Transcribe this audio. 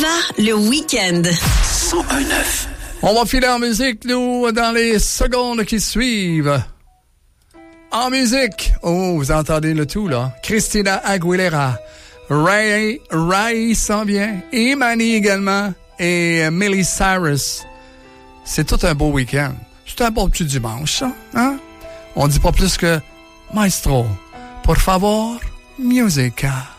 Nova, le week-end. 101.9. On va filer en musique, nous, dans les secondes qui suivent. En musique, oh, vous entendez le tout, là. Christina Aguilera, Ray s'en vient, Imani également, et Miley Cyrus. C'est tout un beau week-end. C'est un beau petit dimanche, ça, hein? On dit pas plus que Maestro, por favor, musica.